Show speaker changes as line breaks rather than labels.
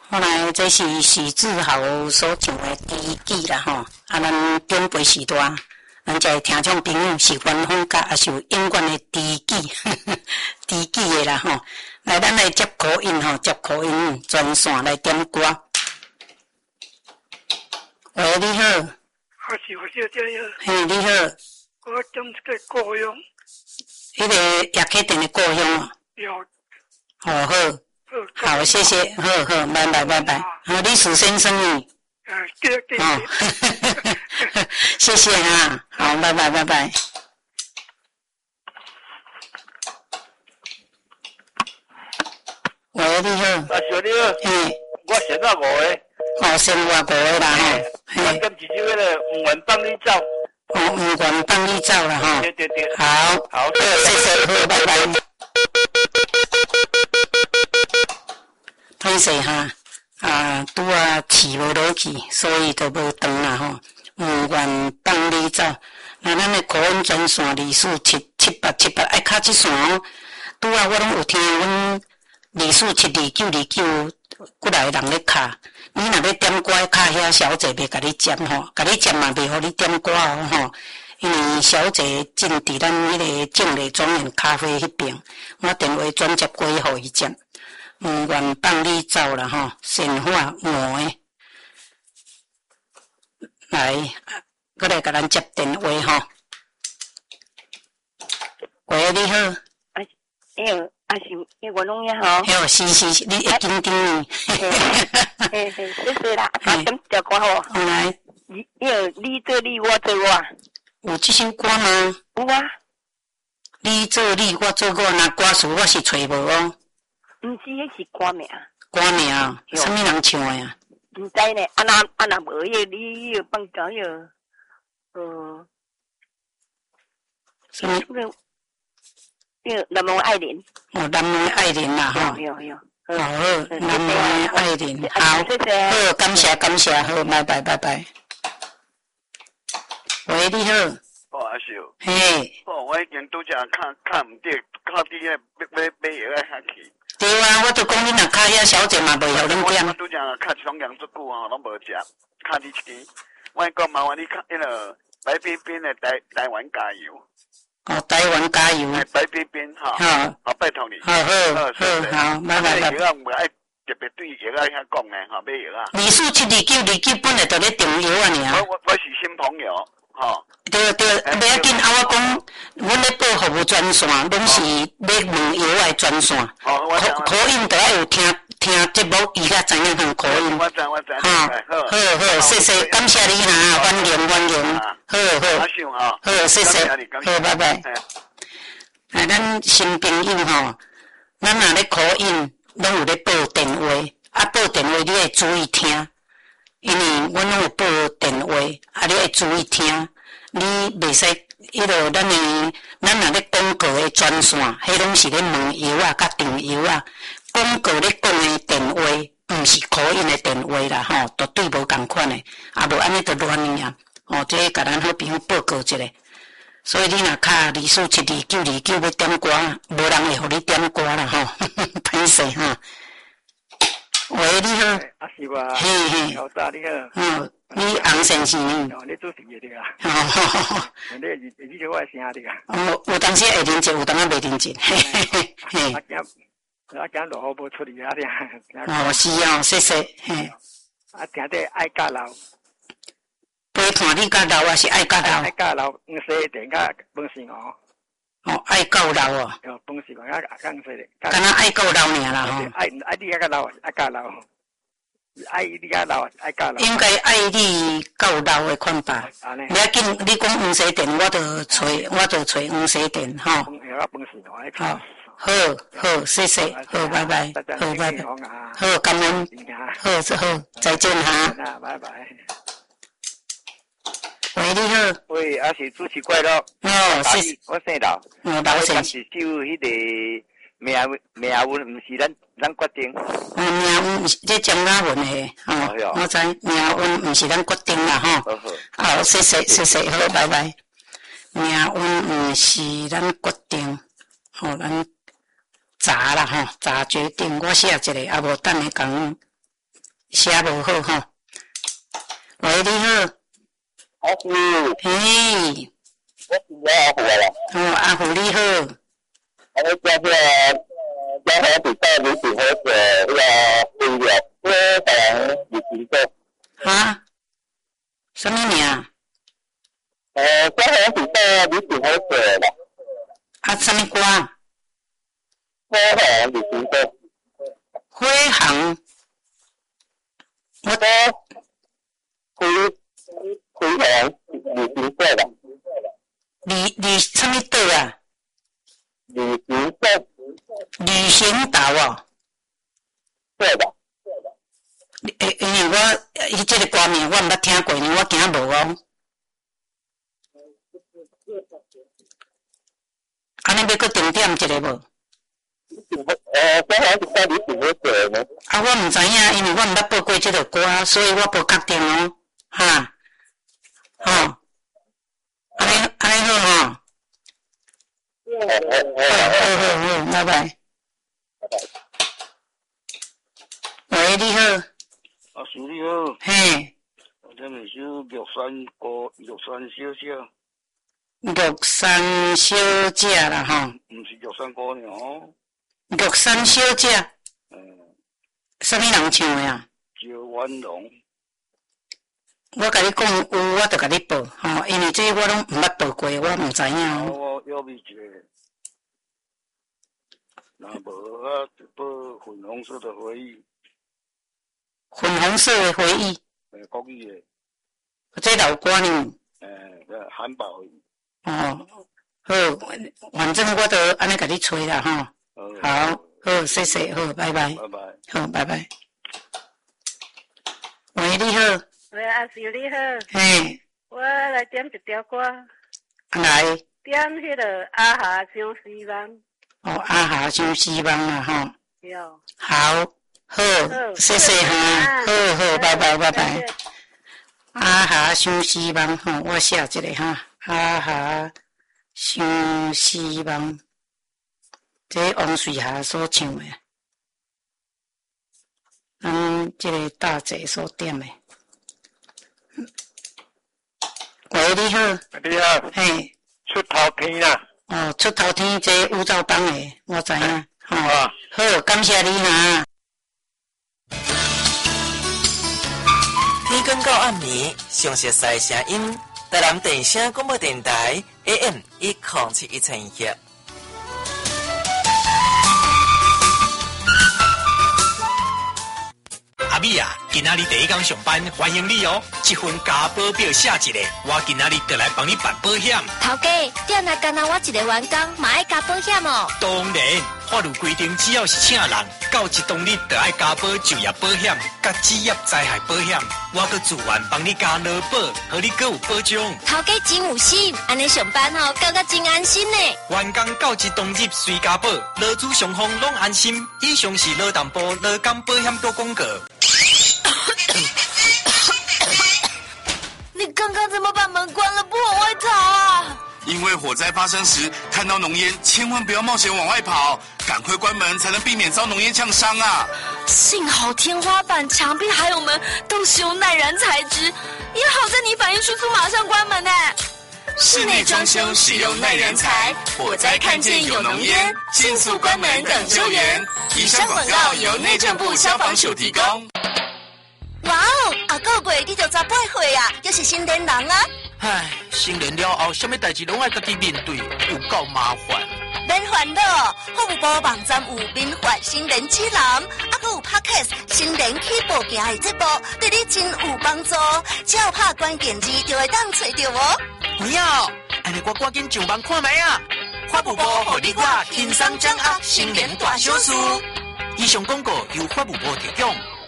后来这是许志豪所唱的第一季啦吼，咱准备时段，咱这听众朋友是原风格还是有音乐的第一季，第一季的啦吼。来，咱来接口音吼，接口音专线来点歌。喂，你好。
我是小姐呀。
嘿，你好。
我讲这个故乡。
迄个叶克定的故乡哦。
有。
好好。好，谢谢，好，拜拜，拜拜。好，李史先生呢？
对。
哦，谢谢啊，好，拜拜，拜拜。喂，你好。
小你好。
嘿。
我生活5个。
哦，生活5个啦吼。
嘿。我跟一首迄个五元帮你走。
哦，五元帮你走啦吼。
对。
好，好，谢谢，好，拜拜。歹势哈，拄气无落去，所以就无长啦吼。无愿放你走，那咱的口音专线24777878爱敲这线哦。拄我拢有听阮24722929过来的人咧敲，你若要点歌敲遐小姐袂甲你接吼，甲你接嘛袂互你点歌哦吼。因为小姐进伫咱迄个正丽庄园咖啡迄边，我电话转接过去互伊接。无愿放你走啦吼，神话5个，来，过来甲咱接电话吼。喂，你好。
是我弄也好。
哟，是，你会紧张呢。
谢啦，点条歌好。
来。
你做你，我做我。
有这首歌吗？
有啊。
你做你，我做我，那歌词我是找无哦。
毋是，迄是歌名。
歌名啊？什么人唱的啊？
毋知呢，若无迄个你迄放假迄个，
什么？
迄个南门爱莲。
哦，南门爱莲啦吼。
有。
好，南门爱莲，好，
谢谢。
好，感谢，好，拜拜。喂，你好。
阿秀。
嘿。
我已经拄则看毋对，靠伫遐买药遐去。
对啊，我就讲你若敲遐小姐嘛，袂互恁点。
我拄则敲一双羊足久吼，拢无食，敲你一支。我讲麻烦你敲迄个白冰冰的台湾加油。
哦，台湾加油。
白冰冰哈。好，拜托你。
好，拜拜。
药啊，唔爱特别对药啊遐讲诶，吼，买药啊。
247229本来就咧订药啊尔。
我是新朋友，吼。
对，袂要紧，我讲，阮咧报服务专线，拢是要问药的专线。口音就要有听节目，伊才知影通口音。
我知。
好，谢谢，感谢你哈，欢迎。好，谢谢，好，拜拜。咱新朋友吼，咱若咧口音，拢有咧报电话，报电话你要注意听，因为阮拢有报电话，你要注意听。你袂使迄落咱若咧广告的专线，迄拢是咧问药啊，甲订药啊。广告咧讲的电话，毋是口音的电话啦，吼，绝对无共款的，无安尼就乱呀。这甲咱好朋友报告一下。所以你若敲24722929要点歌，无人会互你点歌啦，吼，歹势哈。喂，你好。
是我。
嘿。
老大你好。
你洪先生呢？
你做事业的啊？你叫我声的
啊？有当时会认真，有当时袂认真。嘿。
我讲落好无出力啊！
是啊，谢谢。嘿。
听得爱甲老。
陪伴你甲老啊，是爱甲老。
爱甲老，西电甲本事哦。
爱到老哦。
本事我讲西的。
敢若爱到老尔啦吼。
爱你甲老，爱甲老。爱你甲老，爱甲老。
应该爱你到老的款吧。不要紧，你讲黄西店，我就找黄西店吼。好，谢谢，好，拜拜，好，拜拜，好，感恩，好，再见哈。
拜拜。
喂，你好。
喂，是主持快乐。
谢谢。
我姓刘。
刘先生。
是就迄个命运，毋是咱决定。
命运这江嘉文的，我知命运毋是咱决定啦，吼。好，谢谢，好，拜拜。命运毋是咱决定，咱查啦，查决定。我写一个，无等下讲声无好吼。喂，你好。
阿叔。
嘿。
我是阿虎啦。
哦，阿虎你好。
我叫做嘉禾比赛女子和者那个飞跃歌房旅行社。
啊？什么名？
嘉禾比赛女子和者啦。
啊，什么歌？
花航旅行社。
花航。我回航旅行社啦。旅什么岛啊？
旅行社。
旅行岛哦。
对的。
因为伊这个歌名我毋捌听过呢，我惊无哦。安尼要搁重点一个无？
嘉禾比赛女子和者呢？
啊，我毋知影，因为我毋捌报过这个歌，所以我无确定哦。哈，吼，安尼好吼。好，拜拜。喂，你好。
阿叔你好。
嘿。
我这边是玉山小姐。
玉山小姐啦，吼。
唔是玉山姑娘哦。
玉山小姐。什么人唱的啊？
赵婉蓉。
我甲你讲有，我就甲你报，吼，因为这我拢毋捌报过，我毋知影。
我约你一个，若无啊，就报粉红色的回忆。
粉红色的回忆。
国语的。
这老歌呢？
韩宝仪。
哦，好，反正我都安尼甲你吹啦，吼。好，谢谢，好，拜拜。
拜拜。
好，拜拜。喂，你好。
喂，阿叔你好。
嘿。
我来点一条歌。
来。
点迄个阿夏想希望。
哦，阿夏想希望啦，吼。
有。
好，谢谢哈，好，拜拜。阿夏想希望吼，我写一个哈，阿夏想希望，这王瑞霞所唱的，这个大姐所点的。喂，你好。
你好。
嘿。
出头天啦。
哦，出头天这乌罩帮的，我知影。好，感谢你哈。
天光到暗暝，详细赛声音，台南电声广播电台 AM107171。
阿美啊，今仔日第一天上班，欢迎你哦！这份加保表写一个，我今仔日就来帮你办保险。
头家，点来干那我一个员工，嘛爱加保险哦。
当然，法律规定，只要是请人，到一当日就爱加保就业保险、甲职业灾害保险。我搁自愿帮你加劳保，互你搁有保障。
头家真有心，安尼上班吼，感觉真安心呢。
员工到一当日随加保，劳资双方拢安心。以上是劳动部劳工保险局广告。
你刚刚怎么把门关了，不往外逃啊？
因为火灾发生时看到浓烟，千万不要冒险往外跑，赶快关门才能避免遭浓烟呛伤啊！
幸好天花板、墙壁还有门都是用耐燃材质，也好在你反应迅速，马上关门呢。
室内装修使用耐燃材，火灾看见有浓烟，迅速关门等救援。以上广告由内政部消防署提供。
哇哦，啊个月你就18岁啊，又是新年人啊！
唉，成年了后，什么代志拢爱家己面对，有够麻烦。
免烦恼，服务部网站有免费新年指南，啊还有 Podcast 新年起步行的节目，对你真有帮助。只要拍关键字就会当找到哦。
妙，安尼我赶紧上网看卖啊！法务部互你我轻松掌握新年大小事。以上广告由法务部提供。